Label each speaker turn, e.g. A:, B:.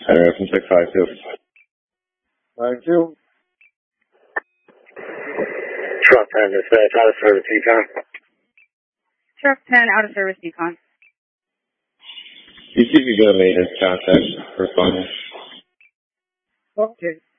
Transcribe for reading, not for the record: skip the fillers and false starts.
A: From 652.
B: 52.
C: Truck 10, dispatch, out of service, Econ.
D: Truck 10, out of service, Econ.
A: You see if you go to maintenance contact, responding.
B: Okay.